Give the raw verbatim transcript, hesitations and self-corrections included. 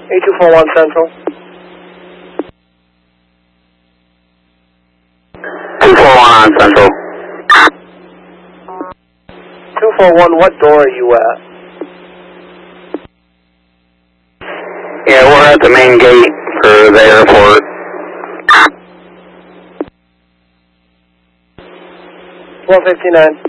A two four one Central. two four one on Central. two four one, what door are you at? Yeah, we're at the main gate for the airport. twelve fifty-nine.